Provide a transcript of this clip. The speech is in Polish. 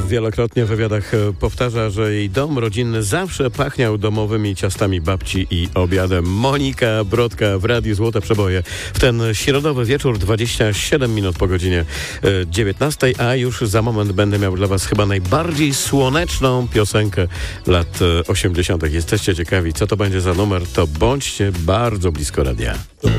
wielokrotnie w wywiadach powtarza, że jej dom rodzinny zawsze pachniał domowymi ciastami babci i obiadem. Monika Brodka w Radiu Złote Przeboje. W ten środowy wieczór, 27 minut po godzinie 19, a już za moment będę miał dla was chyba najbardziej słoneczną piosenkę lat 80. Jesteście ciekawi, co to będzie za numer, to bądźcie bardzo blisko radia.